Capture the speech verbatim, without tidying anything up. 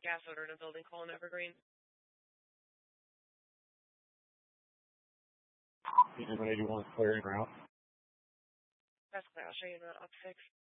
gas odor in a building called Evergreen. seven eighty-one clearing route. That's clear. I'll show you in about up six.